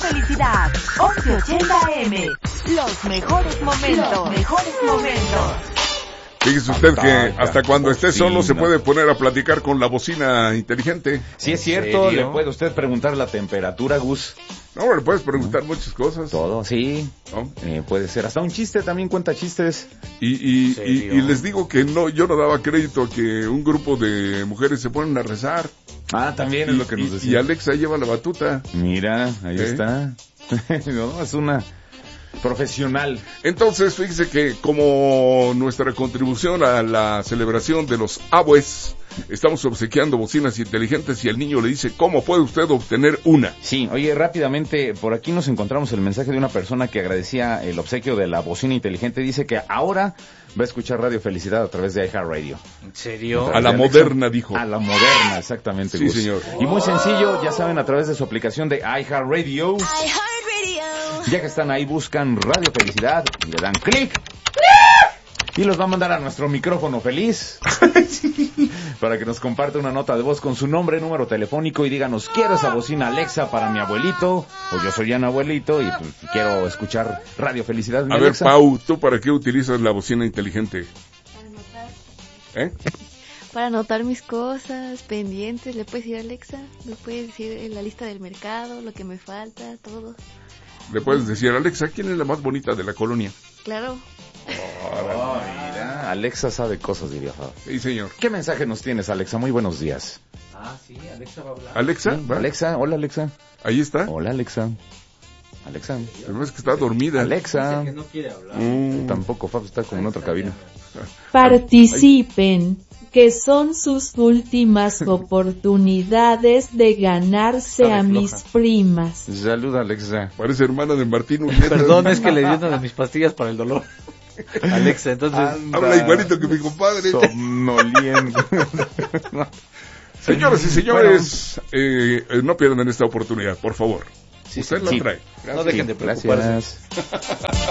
Felicidad, 1180 AM. Los mejores momentos. Fíjese usted que hasta cuando esté solo se puede poner a platicar con la bocina inteligente. Sí, es cierto, le puede usted preguntar la temperatura, Gus. No, le puedes preguntar muchas cosas. Todo, sí. ¿No? Puede ser. Hasta un chiste también cuenta chistes. Y les digo que no, yo no daba crédito a que un grupo de mujeres se ponen a rezar. Ah, también es lo que nos decía. Y Alexa lleva la batuta. Mira, ahí está. No, es una profesional. Entonces, fíjese que como nuestra contribución a la celebración de los abues, estamos obsequiando bocinas inteligentes y el niño le dice, ¿cómo puede usted obtener una? Sí, oye, rápidamente, por aquí nos encontramos el mensaje de una persona que agradecía el obsequio de la bocina inteligente. Dice que ahora va a escuchar Radio Felicidad a través de iHeartRadio. ¿En serio? A la moderna, dijo. A la moderna, exactamente. Sí, Gus. señor. Y muy sencillo, ya saben, a través de su aplicación de iHeartRadio. Ya que están ahí, buscan Radio Felicidad y le dan clic. Y los va a mandar a nuestro micrófono feliz para que nos comparte una nota de voz con su nombre, número telefónico y díganos, quiero esa bocina Alexa para mi abuelito, o yo soy un abuelito y pues, quiero escuchar Radio Felicidad. A ver, Pau, ¿tú para qué utilizas la bocina inteligente? Para anotar. ¿Eh? Para anotar mis cosas pendientes. Le puedes decir a Alexa, me puedes decir la lista del mercado, lo que me falta, todo. Le puedes decir, Alexa, ¿quién es la más bonita de la colonia? Claro. Oh, mira, Alexa sabe cosas, diría Fab. Sí, señor. ¿Qué mensaje nos tienes, Alexa? Muy buenos días. Sí, Alexa va a hablar. ¿Alexa? Sí, ¿va? Alexa, hola Alexa. Ahí está. Hola Alexa. Alexa. Pero es que está dormida. Alexa. Dice que no quiere hablar. Tampoco, Fab está como en otra cabina. Participen, que son sus últimas oportunidades de ganarse a mis primas. Saluda, Alexa. Parece hermana de Martín Urieta. Perdón, es que le di una de mis pastillas para el dolor. Alexa, entonces... Habla igualito que mi compadre. Somnoliento. Señoras y señores, no pierdan esta oportunidad, por favor. Usted la trae. No dejen de preocuparse. Gracias.